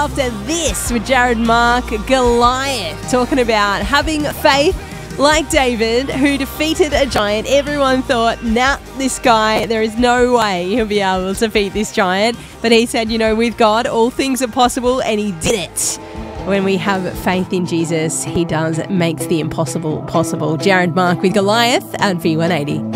after this with Jared Mark, Goliath, talking about having faith like David, who defeated a giant. Everyone thought, nah, this guy, there is no way he'll be able to defeat this giant. But he said, you know, with God, all things are possible, and he did it. When we have faith in Jesus, he makes the impossible possible. Jared Mark with Goliath at V180.